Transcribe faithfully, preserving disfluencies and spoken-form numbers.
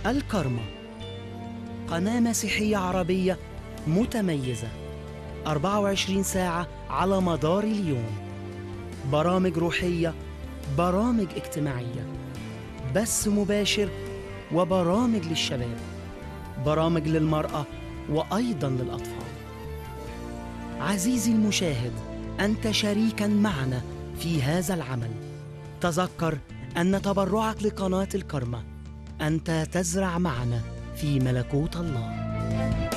الكرمة، قناة مسيحية عربية متميزة، أربعة وعشرين ساعة على مدار اليوم، برامج روحية، برامج اجتماعية، بث مباشر، وبرامج للشباب، برامج للمرأة وأيضاً للأطفال. عزيزي المشاهد، أنت شريكاً معنا في هذا العمل. تذكر أن تبرعك لقناة الكرمة أنت تزرع معنا في ملكوت الله.